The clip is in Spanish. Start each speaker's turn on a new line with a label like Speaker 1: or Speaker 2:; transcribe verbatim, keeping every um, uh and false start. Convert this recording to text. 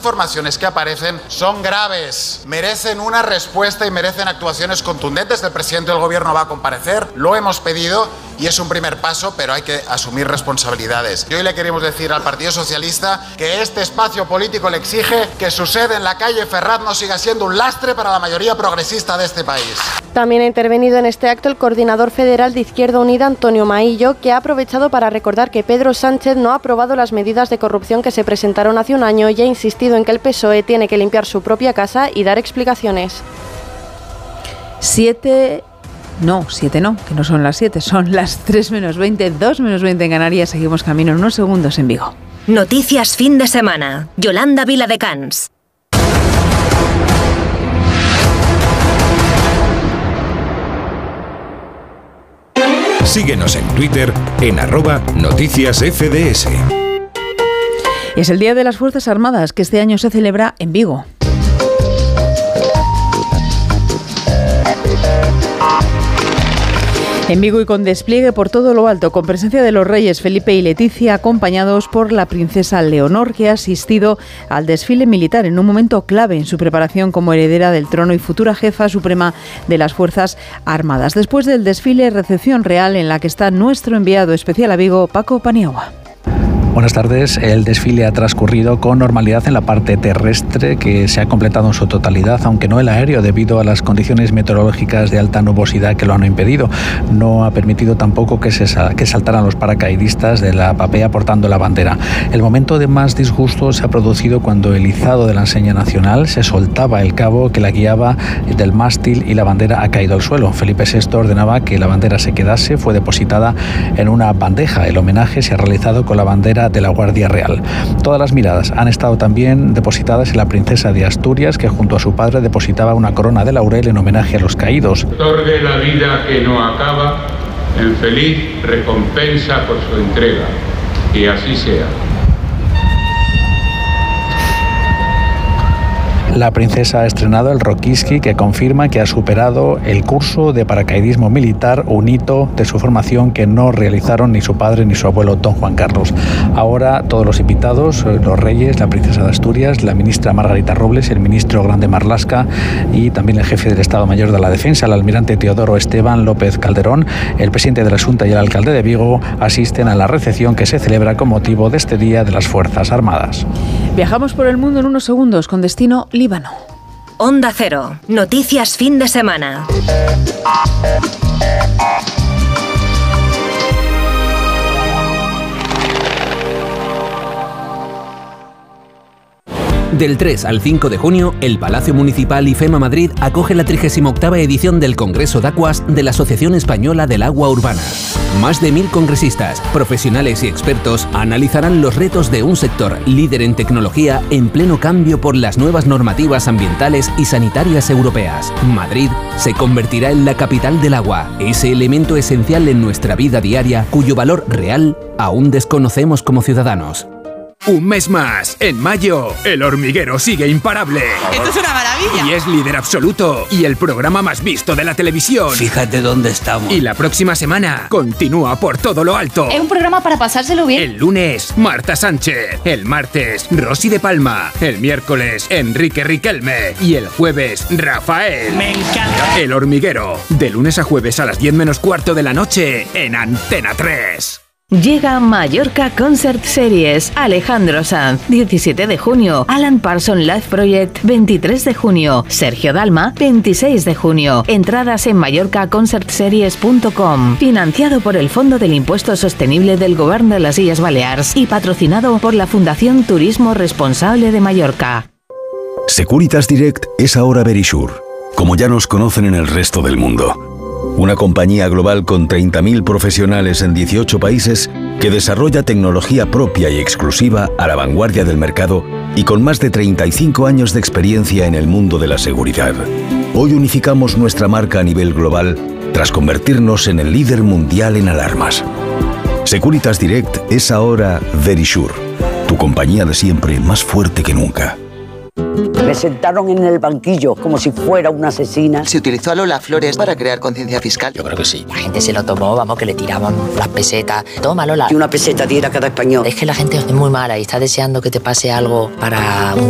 Speaker 1: informaciones que aparecen son graves, merecen una respuesta y merecen actuaciones contundentes. El presidente del gobierno va a comparecer, lo hemos pedido y es un primer paso, pero hay que asumir responsabilidades. Y hoy le queremos decir al Partido Socialista que este espacio político le exige que su sede en la calle Ferraz no siga siendo un lastre para la mayoría progresista de este país.
Speaker 2: También ha intervenido en este acto el coordinador federal de Izquierda Unida, Antonio Maillo, que ha aprovechado para recordar que Pedro Sánchez no ha aprobado las medidas de corrupción que se presentaron hace un año y ha insistido en que el P S O E tiene que limpiar su propia casa y dar explicaciones.
Speaker 3: Siete... No, siete no, que no son las siete, son las tres menos veinte, dos menos veinte en Canarias. Seguimos camino en unos segundos en Vigo.
Speaker 4: Noticias fin de semana. Yolanda Viladecans.
Speaker 5: Síguenos en Twitter en arroba noticias F D S.
Speaker 3: Es el Día de las Fuerzas Armadas, que este año se celebra en Vigo. En Vigo y con despliegue por todo lo alto, con presencia de los reyes Felipe y Leticia, acompañados por la princesa Leonor, que ha asistido al desfile militar en un momento clave en su preparación como heredera del trono y futura jefa suprema de las Fuerzas Armadas. Después del desfile, recepción real en la que está nuestro enviado especial a Vigo, Paco Paniagua.
Speaker 6: Buenas tardes. El desfile ha transcurrido con normalidad en la parte terrestre, que se ha completado en su totalidad, aunque no el aéreo, debido a las condiciones meteorológicas de alta nubosidad que lo han impedido. No ha permitido tampoco que, se, que saltaran los paracaidistas de la papea portando la bandera. El momento de más disgusto se ha producido cuando el izado de la enseña nacional se soltaba el cabo que la guiaba del mástil y la bandera ha caído al suelo. Felipe sexto ordenaba que la bandera se quedase, fue depositada en una bandeja. El homenaje se ha realizado con la bandera de la Guardia Real. Todas las miradas han estado también depositadas en la princesa de Asturias, que junto a su padre depositaba una corona de laurel en homenaje a los caídos.
Speaker 7: Otorgue la vida que no acaba en feliz recompensa por su entrega. Que así sea.
Speaker 6: La princesa ha estrenado el Rokiski, que confirma que ha superado el curso de paracaidismo militar, un hito de su formación que no realizaron ni su padre ni su abuelo don Juan Carlos. Ahora todos los invitados, los reyes, la princesa de Asturias, la ministra Margarita Robles, el ministro Grande Marlaska y también el jefe del Estado Mayor de la Defensa, el almirante Teodoro Esteban López Calderón, el presidente de la Xunta y el alcalde de Vigo asisten a la recepción que se celebra con motivo de este Día de las Fuerzas Armadas.
Speaker 3: Viajamos por el mundo en unos segundos con destino Líbano.
Speaker 4: Onda Cero. Noticias fin de semana.
Speaker 8: Del tres al cinco de junio, el Palacio Municipal IFEMA Madrid acoge la trigésima octava edición del Congreso de Aguas de la Asociación Española del Agua Urbana. Más de mil congresistas, profesionales y expertos analizarán los retos de un sector líder en tecnología en pleno cambio por las nuevas normativas ambientales y sanitarias europeas. Madrid se convertirá en la capital del agua, ese elemento esencial en nuestra vida diaria cuyo valor real aún desconocemos como ciudadanos.
Speaker 5: Un mes más. En mayo, El Hormiguero sigue imparable.
Speaker 9: ¡Esto es una maravilla!
Speaker 5: Y es líder absoluto. Y el programa más visto de la televisión.
Speaker 9: Fíjate dónde estamos.
Speaker 5: Y la próxima semana continúa por todo lo alto.
Speaker 10: Es un programa para pasárselo bien.
Speaker 5: El lunes, Marta Sánchez. El martes, Rosy de Palma. El miércoles, Enrique Riquelme. Y el jueves, Rafael.
Speaker 9: Me encanta.
Speaker 5: El Hormiguero. De lunes a jueves a las diez menos cuarto de la noche en Antena tres.
Speaker 4: Llega Mallorca Concert Series. Alejandro Sanz, diecisiete de junio. Alan Parsons Live Project, veintitrés de junio. Sergio Dalma, veintiséis de junio. Entradas en mallorca concert series punto com. Financiado por el Fondo del Impuesto Sostenible del Gobierno de las Illes Balears y patrocinado por la Fundación Turismo Responsable de Mallorca.
Speaker 11: Securitas Direct es ahora Verisure, como ya nos conocen en el resto del mundo. Una compañía global con treinta mil profesionales en dieciocho países que desarrolla tecnología propia y exclusiva a la vanguardia del mercado y con más de treinta y cinco años de experiencia en el mundo de la seguridad. Hoy unificamos nuestra marca a nivel global tras convertirnos en el líder mundial en alarmas. Securitas Direct es ahora Verisure, tu compañía de siempre más fuerte que nunca.
Speaker 12: Me sentaron en el banquillo como si fuera una asesina.
Speaker 13: Se utilizó a Lola Flores para crear conciencia fiscal.
Speaker 14: Yo creo que sí. La gente se lo tomó, vamos, que le tiraban las pesetas. Toma, Lola.
Speaker 12: Y una peseta diera cada español.
Speaker 14: Es que la gente es muy mala y está deseando que te pase algo para un